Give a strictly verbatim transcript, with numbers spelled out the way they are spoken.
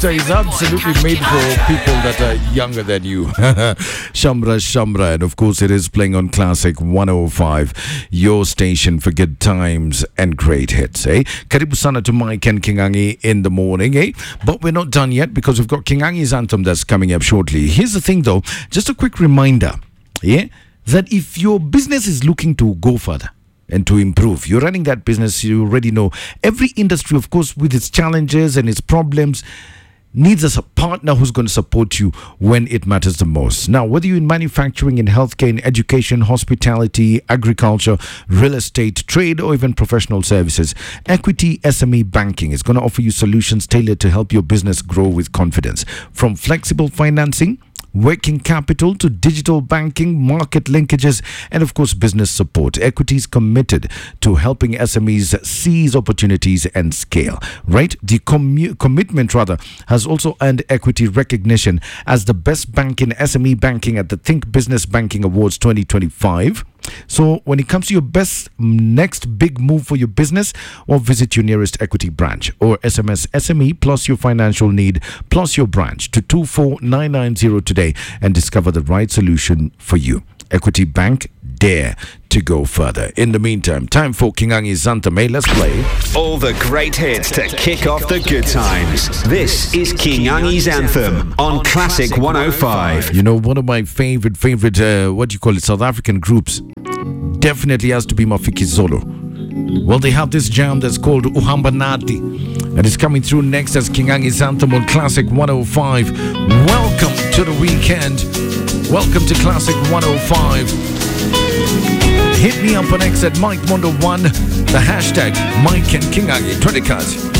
is absolutely made for people that are younger than you. Shamra Shamra, and of course it is playing on Classic one oh five, your station for good times and great hits, eh? Karibu sana to Mike and Kingangi in the morning, eh? But we're not done yet because we've got Kingangi's anthem that's coming up shortly. Here's the thing though, just a quick reminder, yeah, that if your business is looking to go further and to improve, you're running that business, you already know every industry, of course, with its challenges and its problems, needs a partner who's going to support you when it matters the most. Now, whether you're in manufacturing, in healthcare, in education, hospitality, agriculture, real estate, trade, or even professional services, Equity S M E Banking is going to offer you solutions tailored to help your business grow with confidence. From flexible financing, working capital, to digital banking, market linkages, and of course business support, Equity is committed to helping S M Es seize opportunities and scale, right? The commu- commitment rather has also earned Equity recognition as the best bank in S M E banking at the Think Business Banking Awards twenty twenty-five. So when it comes to your best next big move for your business, or visit your nearest Equity branch, or S M S S M E plus your financial need plus your branch to two four nine nine zero today and discover the right solution for you. Equity Bank, dare to go further. In the meantime, time for Kingangi's anthem. Hey, let's play all the great hits to kick off the good times. This is Kingangi's anthem on Classic one oh five. You know, one of my favorite, favorite, uh, what do you call it, South African groups definitely has to be Mafiki Zolo. Well, they have this jam that's called Uhamba Nati, and it's coming through next as Kingangi's anthem on Classic one oh five. Welcome to the weekend. Welcome to Classic one oh five. Hit me up on X at Mike Mondo one, the hashtag Mike and Kingangi twenty cards.